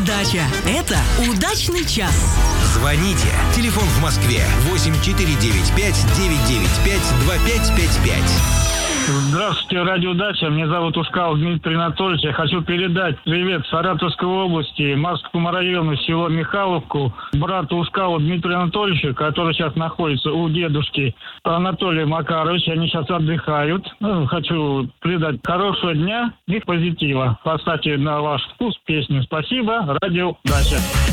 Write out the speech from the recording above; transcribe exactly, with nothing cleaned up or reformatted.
Радиодача. Это удачный час. Звоните. Телефон в Москве восемь четыре девять пять девять девять пять два пять пять пять. Здравствуйте, радиодача. Меня зовут Ушкалов Дмитрий Анатольевич. Я хочу передать привет Саратовской области, Марскому району, село Михайловку, брату Ушкалу Дмитрию Анатольевичу, который сейчас находится у дедушки Анатолия Макаровича. Они сейчас отдыхают. Ну, хочу передать хорошего дня и позитива. Поставьте на ваш вкус песню. Спасибо, радиодача.